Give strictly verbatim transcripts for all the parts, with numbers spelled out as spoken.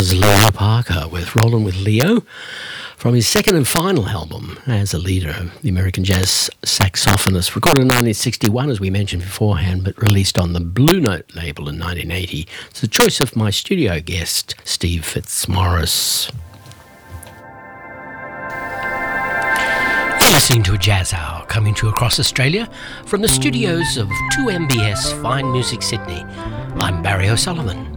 was Leo Parker with Rollin' with Leo from his second and final album as a leader of the American jazz saxophonist, recorded in nineteen sixty-one, as we mentioned beforehand, but released on the Blue Note label in nineteen eighty. It's the choice of my studio guest, Steve Fitzmaurice. You're listening to a Jazz Hour coming to you across Australia from the studios of two M B S Fine Music Sydney. I'm Barry O'Sullivan.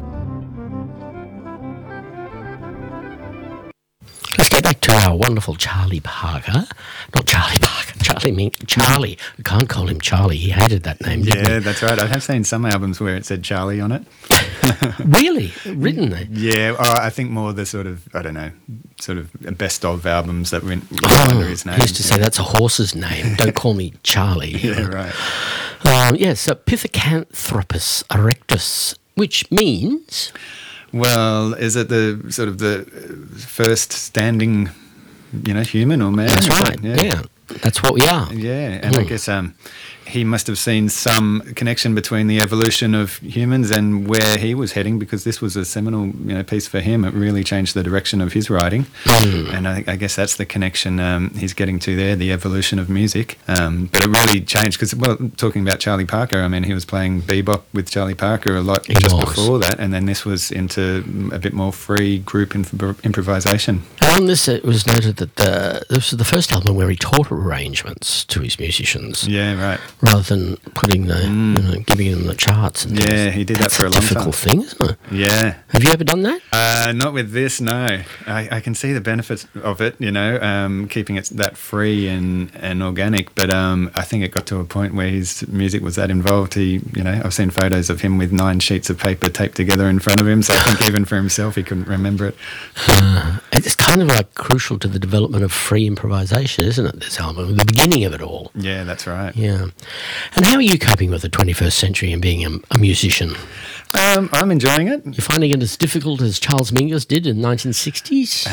Let's get back to our wonderful Charlie Parker. Not Charlie Parker, Charlie mean Charlie. I can't call him Charlie. He hated that name, didn't Yeah, he? that's right. I have seen some albums where it said Charlie on it. Really? Written there? Yeah, or I think more the sort of, I don't know, sort of best of albums that went Oh, under his name. he used to say, that's a horse's name. Don't call me Charlie. Yeah, right. Um, yes, so Pithecanthropus erectus, which means... Well, is it the sort of the first standing, you know, human or man? That's Is right, that- yeah. That's what we are. Yeah, and I Hmm. guess um, he must have seen some connection between the evolution of humans and where he was heading, because this was a seminal, you know, piece for him. It really changed the direction of his writing, Hmm. and I, I guess that's the connection um, he's getting to there, the evolution of music. Um, but it really changed because, well, talking about Charlie Parker, I mean, he was playing bebop with Charlie Parker a lot He just was. before that, and then this was into a bit more free group imp- improvisation. And on this, it was noted that the, this was the first album where he taught arrangements to his musicians, Yeah, right. rather than putting the, you know, giving them the charts. And Yeah, things. he did That's that for a a long difficult time. thing, isn't it? Yeah. Have you ever done that? Uh, not with this, no. I, I can see the benefits of it, you know, um, keeping it that free and, and organic. But um, I think it got to a point where his music was that involved. He, you know, I've seen photos of him with nine sheets of paper taped together in front of him. So I think even for himself, he couldn't remember it. Uh, it's kind of like crucial to the development of free improvisation, isn't it, this album? The beginning of it all. Yeah, that's right. Yeah. And how are you coping with the twenty-first century and being a, a musician? Um, I'm enjoying it. You're finding it as difficult as Charles Mingus did in the nineteen sixties?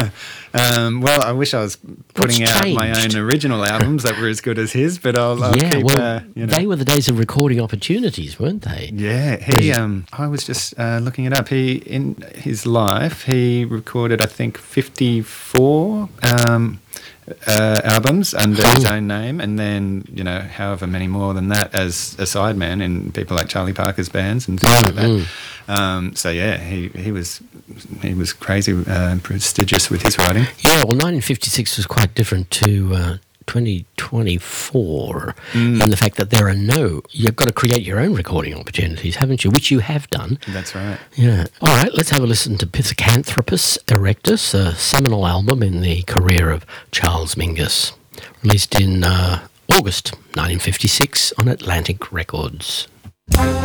Um, well, I wish I was putting What's out my changed? own original albums that were as good as his, but I'll, I'll yeah, keep, well, uh, you know. they were the days of recording opportunities, weren't they? Yeah, he. Um, I was just uh, looking it up. He, in his life, he recorded, I think, fifty-four um, uh, albums under his own name, and then, you know, however many more than that as a sideman in people like Charlie Parker's bands and things like that. Um, so yeah, he, he was he was crazy uh, prestigious with his writing. Yeah, well, nineteen fifty-six was quite different to uh, twenty twenty-four Mm. in the fact that there are no... You've got to create your own recording opportunities, haven't you? Which you have done. That's right. Yeah. All right, let's have a listen to Pithecanthropus erectus, a seminal album in the career of Charles Mingus, released in uh, August nineteen fifty-six on Atlantic Records.